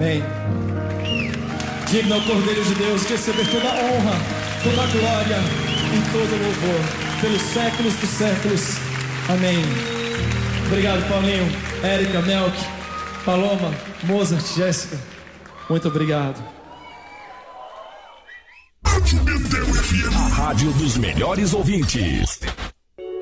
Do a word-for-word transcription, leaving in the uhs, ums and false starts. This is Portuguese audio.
Amém. Digno é o Cordeiro de Deus de receber toda a honra, toda a glória e todo o louvor pelos séculos dos séculos. Amém. Obrigado, Paulinho, Érica, Melk, Paloma, Mozart, Jéssica. Muito obrigado. A rádio dos melhores ouvintes.